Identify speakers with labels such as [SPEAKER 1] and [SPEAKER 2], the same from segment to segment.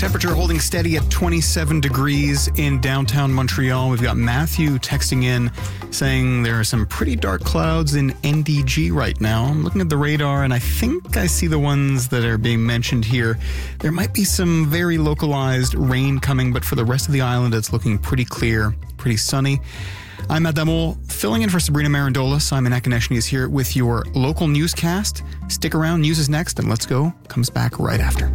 [SPEAKER 1] Temperature holding steady at 27 degrees in downtown Montreal. We've got Matthew texting in saying there are some pretty dark clouds in NDG right now. I'm looking at the radar and I think I see the ones that are being mentioned here. There might be some very localized rain coming, but for the rest of the island, it's looking pretty clear, pretty sunny. I'm Matt Damour, filling in for Sabrina Marandola. Simon Akoneshny is here with your local newscast. Stick around, news is next, and Let's Go comes back right after.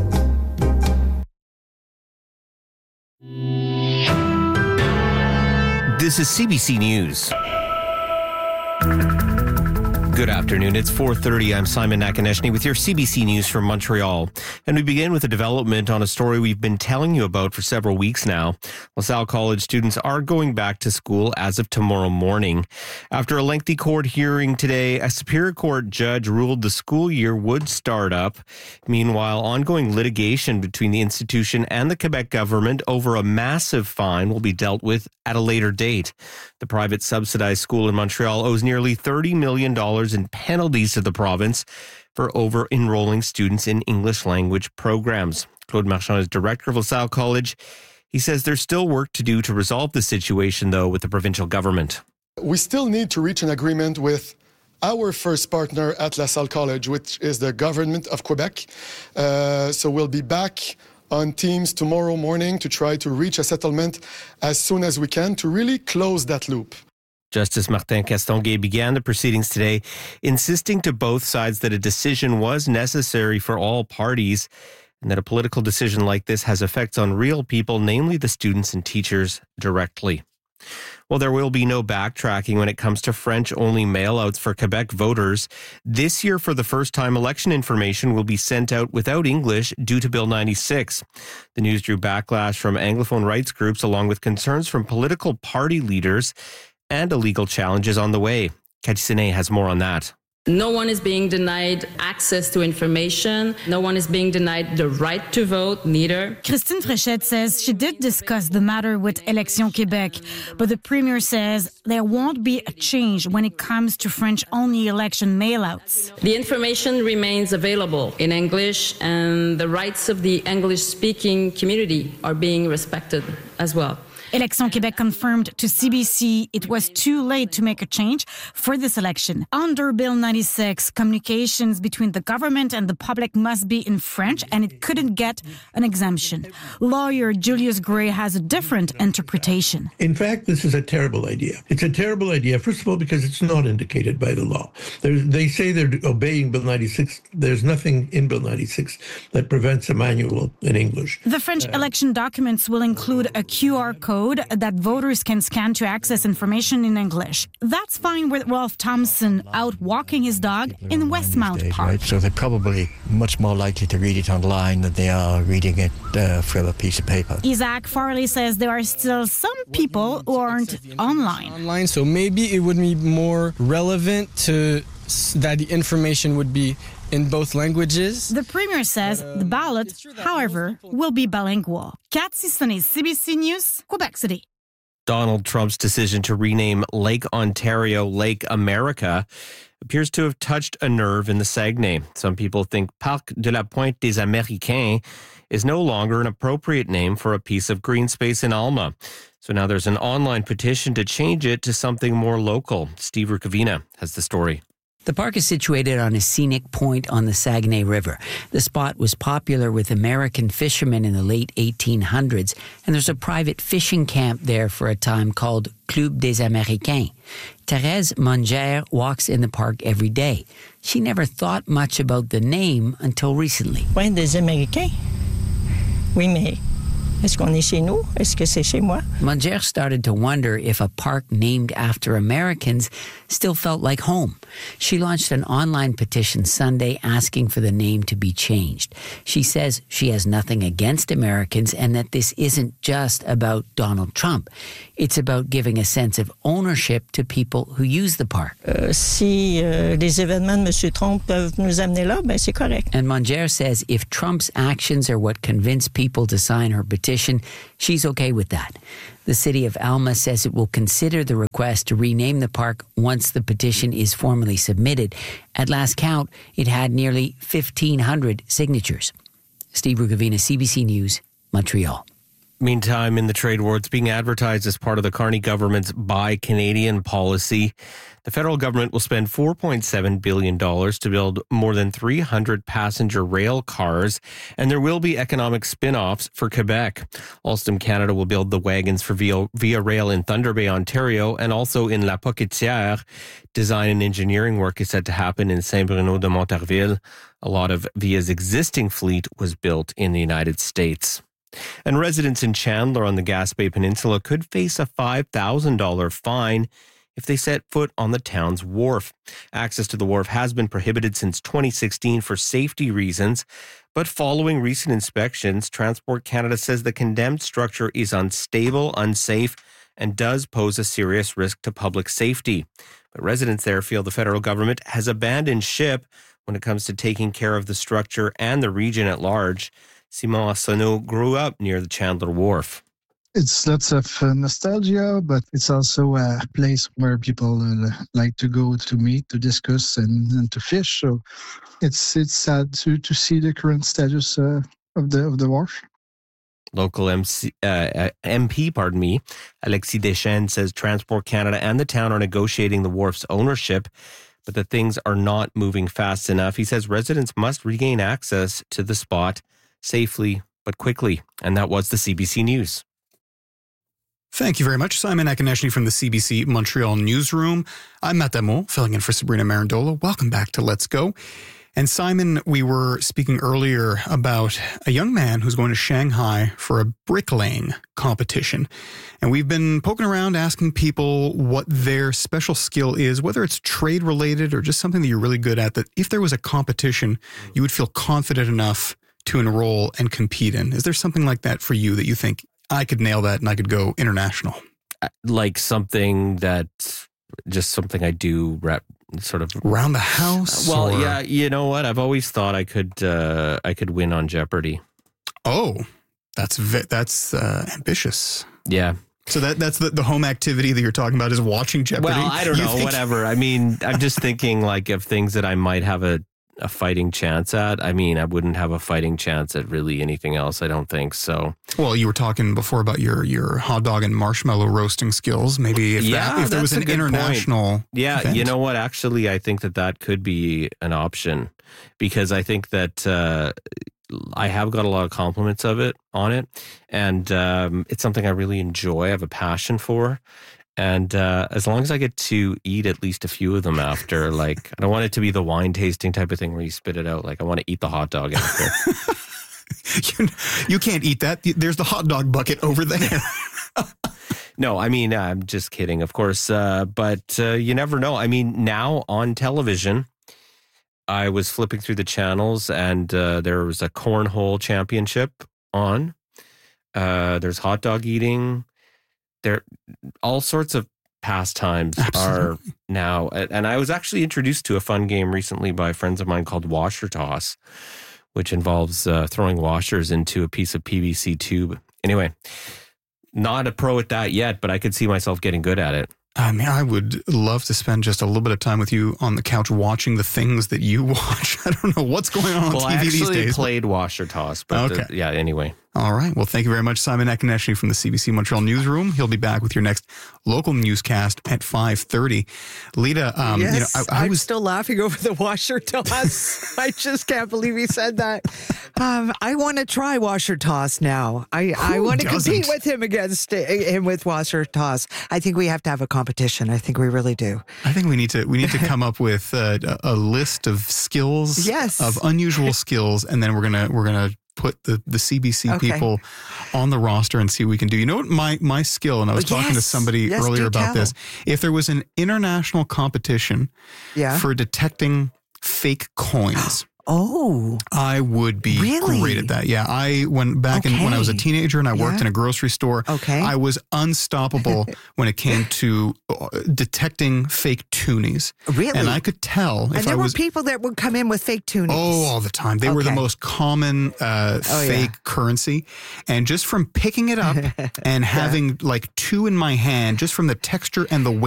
[SPEAKER 2] This is CBC News. Good afternoon. It's 4:30. I'm Simon Akoneshny with your CBC News from Montreal. And we begin with a development on a story we've been telling you about for several weeks now. LaSalle College students are going back to school as of tomorrow morning. After a lengthy court hearing today, a Superior Court judge ruled the school year would start up. Meanwhile, ongoing litigation between the institution and the Quebec government over a massive fine will be dealt with at a later date. The private subsidized school in Montreal owes nearly $30 million in penalties to the province for over-enrolling students in English language programs. Claude Marchand is director of LaSalle College. He says there's still work to do to resolve the situation, though, with the provincial government.
[SPEAKER 3] We still need to reach an agreement with our first partner at LaSalle College, which is the government of Quebec. So we'll be back on Teams tomorrow morning to try to reach a settlement as soon as we can to really close that loop.
[SPEAKER 2] Justice Martin Castonguay began the proceedings today, insisting to both sides that a decision was necessary for all parties and that a political decision like this has effects on real people, namely the students and teachers directly. Well, there will be no backtracking when it comes to French-only mailouts for Quebec voters. This year, for the first time, election information will be sent out without English due to Bill 96. The news drew backlash from Anglophone rights groups along with concerns from political party leaders, and a legal challenge is on the way. Cathy Sine has more on that.
[SPEAKER 4] No one is being denied access to information. No one is being denied the right to vote, neither.
[SPEAKER 5] Christine Fréchette says she did discuss the matter with Élections Québec, but the Premier says there won't be a change when it comes to French-only election mailouts.
[SPEAKER 4] The information remains available in English, and the rights of the English-speaking community are being respected as well.
[SPEAKER 5] Élections Québec confirmed to CBC it was too late to make a change for this election. Under Bill 96, communications between the government and the public must be in French, and it couldn't get an exemption. Lawyer Julius Gray has a different interpretation.
[SPEAKER 6] In fact, this is a terrible idea. It's a terrible idea, first of all, because it's not indicated by the law. They say they're obeying Bill 96. There's nothing in Bill 96 that prevents a manual in English.
[SPEAKER 5] The French election documents will include a QR code that voters can scan to access information in English. That's fine with Rolf Thompson out walking his dog in Westmount Park.
[SPEAKER 7] Right? So they're probably much more likely to read it online than they are reading it from a piece of paper.
[SPEAKER 5] Isaac Farley says there are still some people who aren't online.
[SPEAKER 8] So maybe it would be more relevant to that the information would be in both languages.
[SPEAKER 5] The Premier says the ballot, however, will be bilingual. Cathy Sine, CBC News, Quebec City.
[SPEAKER 2] Donald Trump's decision to rename Lake Ontario Lake America appears to have touched a nerve in the Saguenay. Some people think Parc de la Pointe des Américains is no longer an appropriate name for a piece of green space in Alma. So now there's an online petition to change it to something more local. Steve Rukavina has the story.
[SPEAKER 9] The park is situated on a scenic point on the Saguenay River. The spot was popular with American fishermen in the late 1800s, and there's a private fishing camp there for a time called Club des Américains. Thérèse Mongère walks in the park every day. She never thought much about the name until recently.
[SPEAKER 10] Pointe des Américains? Oui, mais est-ce qu'on est chez nous? Est-ce que c'est chez moi?
[SPEAKER 9] Mongère started to wonder if a park named after Americans still felt like home. She launched an online petition Sunday asking for the name to be changed. She says she has nothing against Americans and that this isn't just about Donald Trump. It's about giving a sense of ownership to people who use the park.
[SPEAKER 10] Si les événements de M. Trump peuvent nous amener là, ben c'est correct.
[SPEAKER 9] And Mongère says if Trump's actions are what convinced people to sign her petition, she's okay with that. The city of Alma says it will consider the request to rename the park once the petition is formally submitted. At last count, it had nearly 1,500 signatures. Steve Rugavina, CBC News, Montreal.
[SPEAKER 2] Meantime, in the trade war, it's being advertised as part of the Carney government's Buy Canadian policy. The federal government will spend $4.7 billion to build more than 300 passenger rail cars, and there will be economic spin-offs for Quebec. Alstom Canada will build the wagons for Via Rail in Thunder Bay, Ontario, and also in La Pocatière. Design and engineering work is set to happen in Saint-Bruno de Montarville. A lot of Via's existing fleet was built in the United States. And residents in Chandler on the Gaspé Peninsula could face a $5,000 fine if they set foot on the town's wharf. Access to the wharf has been prohibited since 2016 for safety reasons, but following recent inspections, Transport Canada says the condemned structure is unstable, unsafe, and does pose a serious risk to public safety. But residents there feel the federal government has abandoned ship when it comes to taking care of the structure and the region at large. Simon Arsenault grew up near the Chandler Wharf.
[SPEAKER 11] It's lots of nostalgia, but it's also a place where people like to go to meet, to discuss, and to fish. So it's sad to see the current status of the wharf.
[SPEAKER 2] Local MP, Alexis Deschênes says Transport Canada and the town are negotiating the wharf's ownership, but that things are not moving fast enough. He says residents must regain access to the spot safely but quickly. And that was the CBC News.
[SPEAKER 1] Thank you very much, Simon Akonechny from the CBC Montreal newsroom. I'm Matt Damour, filling in for Sabrina Marandola. Welcome back to Let's Go. And Simon, we were speaking earlier about a young man who's going to Shanghai for a bricklaying competition. And we've been poking around asking people what their special skill is, whether it's trade related or just something that you're really good at, that if there was a competition, you would feel confident enough to enroll and compete in. Is there something like that for you that you think I could nail that and I could go international?
[SPEAKER 2] Like something that's just something I do sort of
[SPEAKER 1] around the house?
[SPEAKER 2] Well, yeah, you know what? I've always thought I could win on Jeopardy.
[SPEAKER 1] Oh, that's ambitious.
[SPEAKER 2] Yeah.
[SPEAKER 1] So that's the home activity that you're talking about is watching Jeopardy?
[SPEAKER 2] Well, I don't know, whatever. I mean, I'm just thinking like of things that I might have a fighting chance at. I mean, I wouldn't have a fighting chance at really anything else, I don't think so.
[SPEAKER 1] Well, you were talking before about your hot dog and marshmallow roasting skills. Maybe if there was an international event.
[SPEAKER 2] You know what? Actually, I think that could be an option because I think that I have got a lot of compliments on it. And it's something I really enjoy. I have a passion for. And as long as I get to eat at least a few of them after, like, I don't want it to be the wine tasting type of thing where you spit it out. Like, I want to eat the hot dog after.
[SPEAKER 1] You can't eat that. There's the hot dog bucket over there.
[SPEAKER 2] No, I mean, I'm just kidding, of course. But you never know. I mean, now on television, I was flipping through the channels and there was a cornhole championship on. There's hot dog eating. There, all sorts of pastimes are now. And I was actually introduced to a fun game recently by friends of mine called Washer Toss, which involves throwing washers into a piece of PVC tube. Anyway, not a pro at that yet, but I could see myself getting good at it.
[SPEAKER 1] I mean, I would love to spend just a little bit of time with you on the couch watching the things that you watch. I don't know what's going on TV these days.
[SPEAKER 2] Well, I actually played Washer Toss, but
[SPEAKER 1] okay.
[SPEAKER 2] Anyway.
[SPEAKER 1] All right. Well, thank you very much, Simon Akonechny from the CBC Montreal newsroom. He'll be back with your next local newscast at 5:30. Lita,
[SPEAKER 12] yes,
[SPEAKER 1] I
[SPEAKER 12] was still laughing over the Washer Toss. I just can't believe he said that. I want to try Washer Toss now. I want to compete with him with Washer Toss. I think we have to have a competition. I think we really do.
[SPEAKER 1] I think we need to come up with a list of skills, of unusual skills, and then we're gonna put the CBC people on the roster and see what we can do. You know what my skill, and I was talking to somebody earlier about this, if there was an international competition for detecting fake coins.
[SPEAKER 12] Oh,
[SPEAKER 1] I would be great at that. Yeah, I went back when I was a teenager and I worked in a grocery store.
[SPEAKER 12] Okay,
[SPEAKER 1] I was unstoppable when it came to detecting fake toonies.
[SPEAKER 12] Really,
[SPEAKER 1] and I could tell if
[SPEAKER 12] there were people that would come in with fake toonies.
[SPEAKER 1] Oh, all the time. They were the most common fake currency, and just from picking it up and having like two in my hand, just from the texture and the weight.